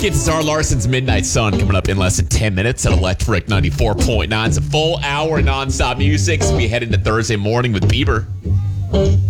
Kids, Zara Larson's Midnight Sun coming up in less than 10 minutes at Electric 94.9. It's a full hour nonstop music. So we head into Thursday morning with Bieber.